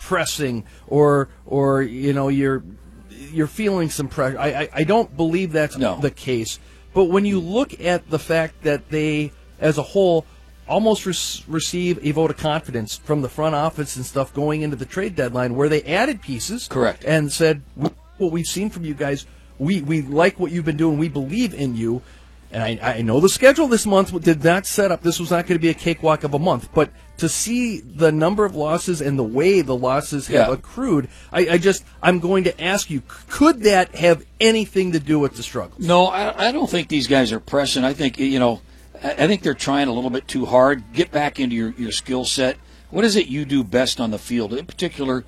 pressing or you're feeling some pressure. I don't believe that's the case. But when you look at the fact that they, as a whole, almost receive a vote of confidence from the front office and stuff going into the trade deadline, where they added pieces, correct, and said, what we've seen from you guys, we like what you've been doing, we believe in you. And I know the schedule this month did not set up, this was not going to be a cakewalk of a month, but to see the number of losses and the way the losses have accrued, I'm going to ask you, could that have anything to do with the struggles? No, I don't think these guys are pressing. I think, I think they're trying a little bit too hard. Get back into your skill set. What is it you do best on the field, in particular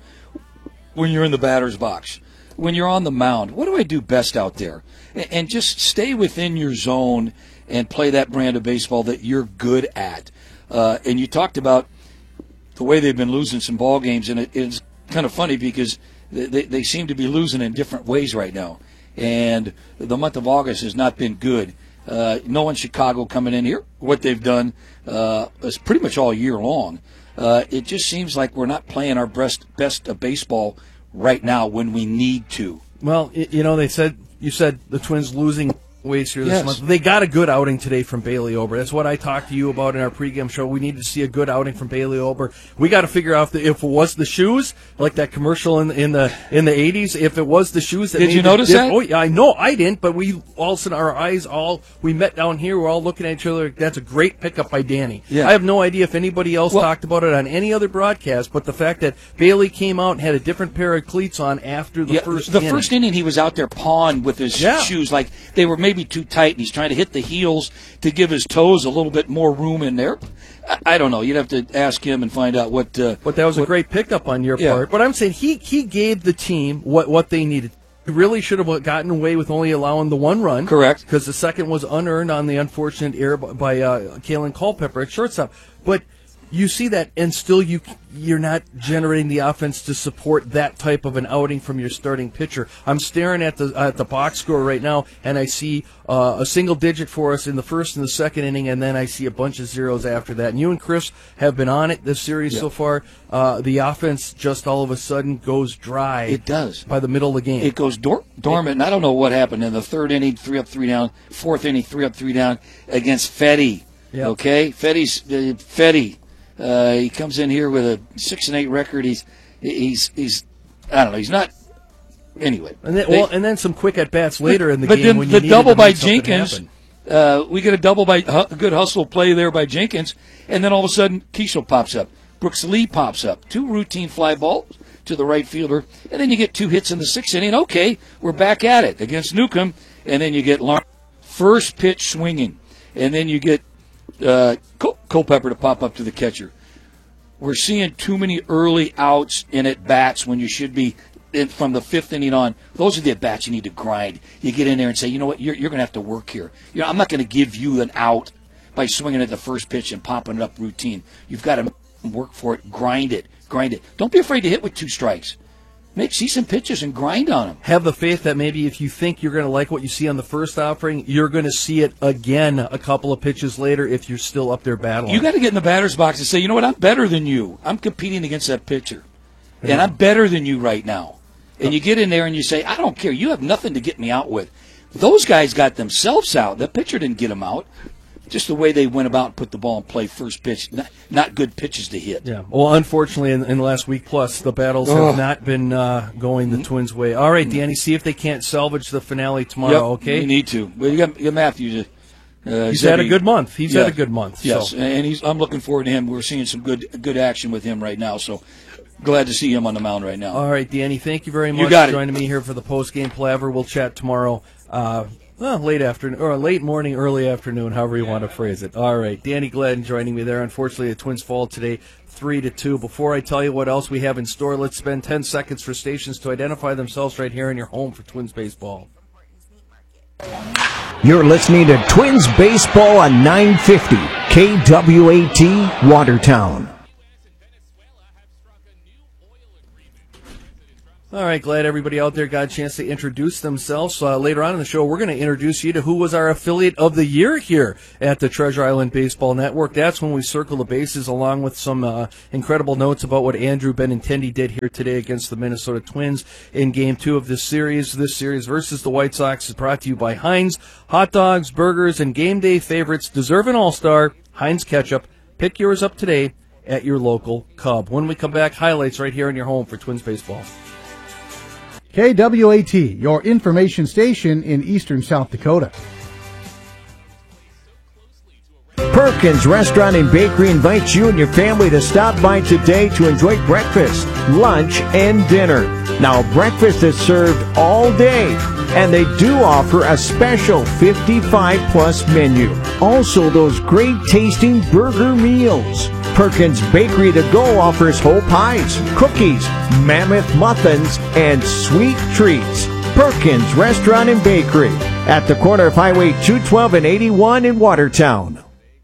when you're in the batter's box? When you're on the mound, what do I do best out there? And just stay within your zone and play that brand of baseball that you're good at. And you talked about the way they've been losing some ball games, and it's kind of funny because they seem to be losing in different ways right now. And the month of August has not been good. Knowing Chicago coming in here, what they've done is pretty much all year long. It just seems like we're not playing our best of baseball right now when we need to. Well, you said the Twins losing ways here this month. They got a good outing today from Bailey Ober. That's what I talked to you about in our pregame show. We need to see a good outing from Bailey Ober. We got to figure out if it was the shoes, like that commercial in the 80s. If it was the shoes, did you notice that? Oh, yeah, I know I didn't, but we all of a sudden our eyes we met down here. We're all looking at each other. That's a great pickup by Danny. Yeah. I have no idea if anybody else talked about it on any other broadcast, but the fact that Bailey came out and had a different pair of cleats on after the first inning. First inning, he was out there pawing with his shoes like they were maybe too tight, and he's trying to hit the heels to give his toes a little bit more room in there. I don't know. You'd have to ask him and find out what. But that was a great pickup on your part. But I'm saying he gave the team what they needed. He really should have gotten away with only allowing the one run. Correct. Because the second was unearned on the unfortunate error by Kalen Culpepper at shortstop. But you see that, and still you're not generating the offense to support that type of an outing from your starting pitcher. I'm staring at the box score right now, and I see a single digit for us in the first and the second inning, and then I see a bunch of zeros after that. And you and Chris have been on it this series so far. The offense just all of a sudden goes dry. It does. By the middle of the game. It goes dormant, and I don't know what happened in the third inning, 3 up, 3 down, fourth inning, 3 up, 3 down against Fetty. Yep. Okay? Fetty. He comes in here with a 6-8 record. He's I don't know. He's not. Anyway, and then some quick at bats later in the game. But then when the double by Jenkins, we get a double by a good hustle play there by Jenkins, and then all of a sudden Keishel pops up. Brooks Lee pops up. 2 routine fly balls to the right fielder, and then you get 2 hits in the 6th inning. Okay, we're back at it against Newcomb, and then you get first pitch swinging, and then you get Culpepper to pop up to the catcher. We're seeing too many early outs in at-bats when you should be from the 5th inning on. Those are the at-bats you need to grind. You get in there and say, you know what, you're going to have to work here. I'm not going to give you an out by swinging at the first pitch and popping it up routine. You've got to work for it, grind it. Don't be afraid to hit with 2 strikes. See some pitches and grind on them. Have the faith that maybe if you think you're going to like what you see on the first offering, you're going to see it again a couple of pitches later if you're still up there battling. You got to get in the batter's box and say, you know what, I'm better than you. I'm competing against that pitcher. And I'm better than you right now. And you get in there and you say, I don't care. You have nothing to get me out with. Those guys got themselves out. The pitcher didn't get them out. Just the way they went about and put the ball in play first pitch, not good pitches to hit. Yeah. Well, unfortunately, in the last week plus, the battles have not been going the Twins' way. All right, Danny, see if they can't salvage the finale tomorrow, okay? You need to. Well, you got Matthews. He's had a good month. Had a good month. Yes, so. And I'm looking forward to him. We're seeing some good action with him right now, so glad to see him on the mound right now. All right, Danny, thank you very much for joining me here for the post-game palaver. We'll chat tomorrow. Late afternoon or late morning, early afternoon, however you want to phrase it. All right, Danny Gladden joining me there. Unfortunately, the Twins fall today 3-2. Before I tell you what else we have in store, let's spend 10 seconds for stations to identify themselves right here in your home for Twins baseball. You're listening to Twins baseball on 950 KWAT Watertown. All right, glad everybody out there got a chance to introduce themselves. Later on in the show, we're going to introduce you to who was our affiliate of the year here at the Treasure Island Baseball Network. That's when we circle the bases, along with some incredible notes about what Andrew Benintendi did here today against the Minnesota Twins in Game 2 of this series. This series versus the White Sox is brought to you by Heinz. Hot dogs, burgers, and game day favorites deserve an all-star. Heinz Ketchup. Pick yours up today at your local Cub. When we come back, highlights right here in your home for Twins Baseball. KWAT, your information station in eastern South Dakota. Perkins Restaurant and Bakery invites you and your family to stop by today to enjoy breakfast, lunch, and dinner. Now, breakfast is served all day, and they do offer a special 55-plus menu. Also, those great-tasting burger meals. Perkins Bakery to Go offers whole pies, cookies, mammoth muffins, and sweet treats. Perkins Restaurant and Bakery at the corner of Highway 212 and 81 in Watertown.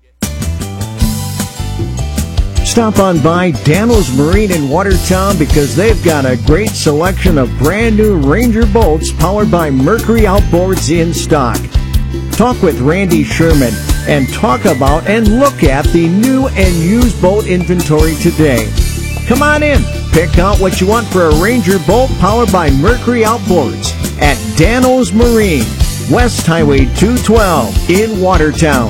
Stop on by Dano's Marine in Watertown because they've got a great selection of brand new Ranger boats powered by Mercury Outboards in stock. Talk with Randy Sherman and talk about and look at the new and used boat inventory today. Come on in. Pick out what you want for a Ranger boat powered by Mercury Outboards at Dano's Marine, West Highway 212 in Watertown.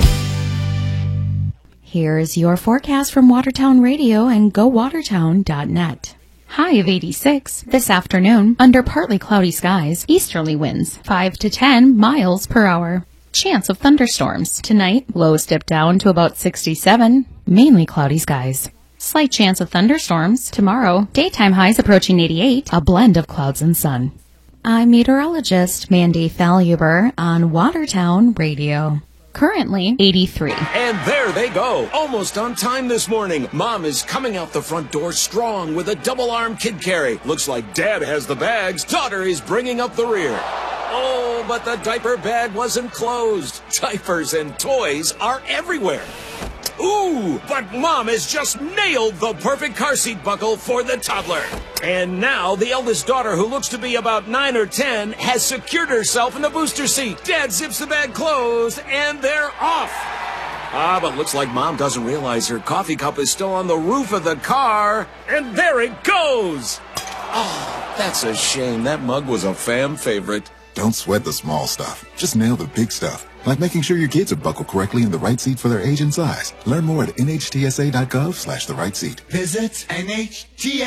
Here's your forecast from Watertown Radio and GoWatertown.net. High of 86 this afternoon under partly cloudy skies, easterly winds 5 to 10 miles per hour. Chance of thunderstorms. Tonight, lows dip down to about 67, mainly cloudy skies. Slight chance of thunderstorms. Tomorrow, daytime highs approaching 88, a blend of clouds and sun. I'm meteorologist Mandy Faluber on Watertown Radio. Currently 83. And there they go. Almost on time this morning. Mom is coming out the front door strong with a double-arm kid carry. Looks like Dad has the bags. Daughter is bringing up the rear. Oh, but the diaper bag wasn't closed. Diapers and toys are everywhere. Ooh, but Mom has just nailed the perfect car seat buckle for the toddler. And now the eldest daughter, who looks to be about 9 or 10, has secured herself in the booster seat. Dad zips the bag closed, and they're off. But looks like Mom doesn't realize her coffee cup is still on the roof of the car. And there it goes. Oh, that's a shame. That mug was a fam favorite. Don't sweat the small stuff. Just nail the big stuff. Like making sure your kids are buckled correctly in the right seat for their age and size. Learn more at nhtsa.gov/the right seat. Visit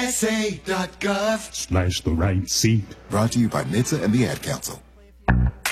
nhtsa.gov/the right seat. Brought to you by NHTSA and the Ad Council.